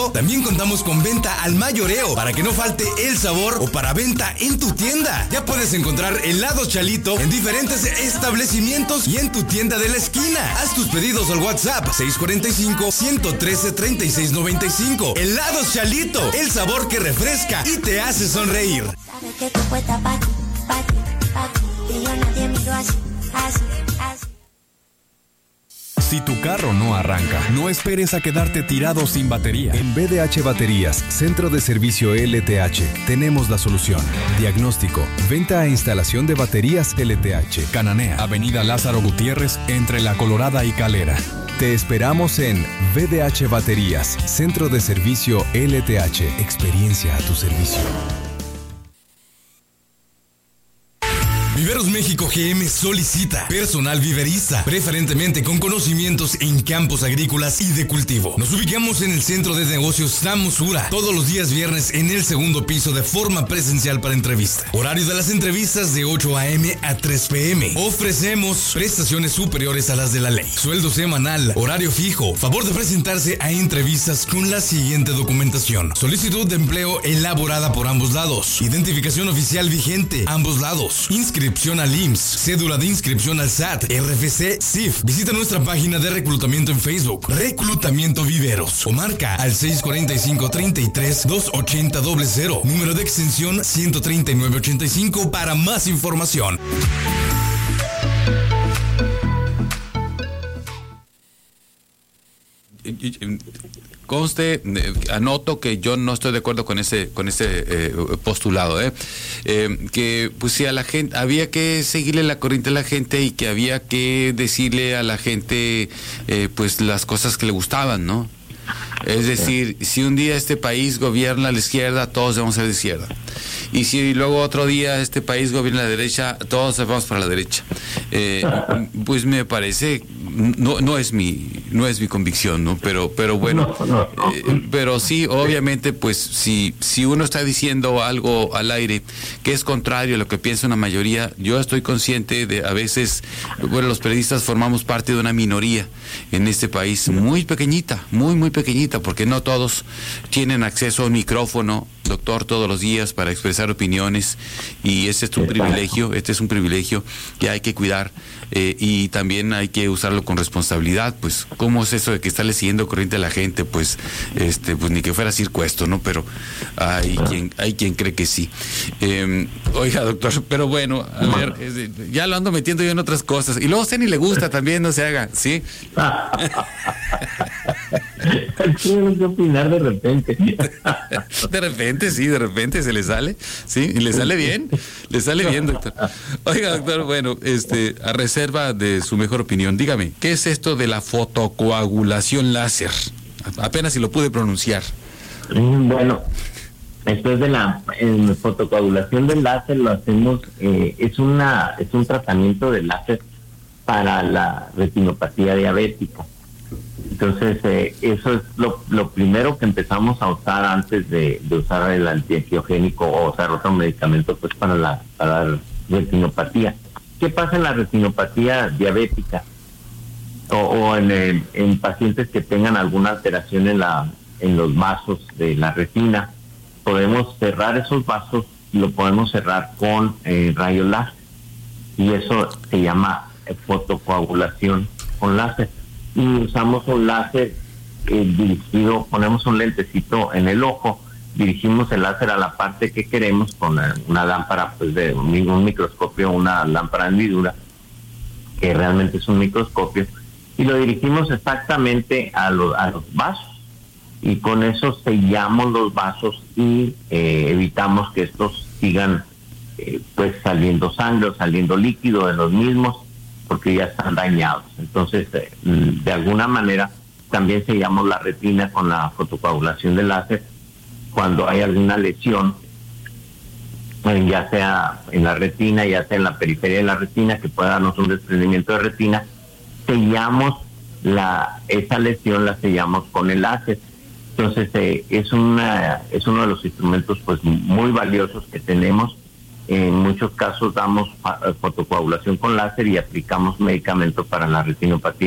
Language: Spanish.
También contamos con venta al mayoreo para que no falte el sabor o para venta en tu tienda. Ya puedes encontrar helados Chalito en diferentes establecimientos y en tu tienda de la esquina. Haz tus pedidos al WhatsApp 645-113-3695. Helados Chalito, el sabor que refresca y te hace sonreír. Sabes que tú puestas pa' ti, y yo nadie miro así. Si tu carro no arranca, no esperes a quedarte tirado sin batería. En BDH Baterías, Centro de Servicio LTH, tenemos la solución. Diagnóstico, venta e instalación de baterías LTH. Cananea, Avenida Lázaro Gutiérrez, entre La Colorada y Calera. Te esperamos en BDH Baterías, Centro de Servicio LTH. Experiencia a tu servicio. Viveros México GM solicita personal viverista, preferentemente con conocimientos en campos agrícolas y de cultivo. Nos ubicamos en el Centro de Negocios Samosura, todos los días viernes en el segundo piso de forma presencial para entrevista. Horario de las entrevistas de 8 a.m. a 3 p.m. Ofrecemos prestaciones superiores a las de la ley. Sueldo semanal, horario fijo, favor de presentarse a entrevistas con la siguiente documentación. Solicitud de empleo elaborada por ambos lados. Identificación oficial vigente, ambos lados. Inscripción al IMSS, cédula de inscripción al SAT, RFC, CIF. Visita nuestra página de reclutamiento en Facebook, Reclutamiento Viveros, o marca al 645-33-280-00, número de extensión 13985 para más información. Conste, anoto que yo no estoy de acuerdo con ese postulado, que pues si a la gente había que seguirle la corriente a la gente y que había que decirle a la gente pues las cosas que le gustaban, ¿no? Es decir, si un día este país gobierna a la izquierda, todos debemos ser de izquierda. Y si luego otro día este país gobierna a la derecha, todos vamos para la derecha. Pues me parece, no es mi convicción, ¿no? Pero bueno, pero sí, obviamente, pues si uno está diciendo algo al aire que es contrario a lo que piensa una mayoría, yo estoy consciente de, a veces, bueno, los periodistas formamos parte de una minoría en este país, muy pequeñita, muy pequeñita, porque no todos tienen acceso a un micrófono, doctor, todos los días para expresar opiniones, y ese es un privilegio, que hay que cuidar, y también hay que usarlo con responsabilidad. Pues cómo es eso de que estarle siguiendo corriente a la gente, pues pues ni que fuera circo esto, ¿no? Pero hay quien cree que sí. Oiga, doctor, pero bueno, a ver, ya lo ando metiendo yo en otras cosas, y luego a usted ni le gusta también, no se haga, ¿sí? Tengo que opinar de repente. De repente se le sale, sí, y le sale bien, doctor. Oiga, doctor, bueno, a reserva de su mejor opinión, dígame, ¿qué es esto de la fotocoagulación láser? Apenas si lo pude pronunciar. Bueno, esto es de la fotocoagulación del láser, lo hacemos, es un tratamiento de láser para la retinopatía diabética. Entonces, eso es lo primero que empezamos a usar antes de usar el antiangiogénico o usar otro medicamento, pues para la retinopatía. ¿Qué pasa en la retinopatía diabética? O en pacientes que tengan alguna alteración en los vasos de la retina? Podemos cerrar esos vasos y lo podemos cerrar con rayos láser. Y eso se llama fotocoagulación con láser. Y usamos un láser dirigido, ponemos un lentecito en el ojo, dirigimos el láser a la parte que queremos con una lámpara, pues de un microscopio, una lámpara de hendidura, que realmente es un microscopio, y lo dirigimos exactamente a los vasos, y con eso sellamos los vasos y evitamos que estos sigan pues saliendo sangre o saliendo líquido de los mismos, porque ya están dañados. Entonces, de alguna manera, también sellamos la retina con la fotocoagulación de láser cuando hay alguna lesión, ya sea en la retina, ya sea en la periferia de la retina, que pueda darnos un desprendimiento de retina. Sellamos esa lesión, la sellamos con el láser. Entonces, es uno de los instrumentos pues muy valiosos que tenemos. En muchos casos damos fotocoagulación con láser y aplicamos medicamentos para la retinopatía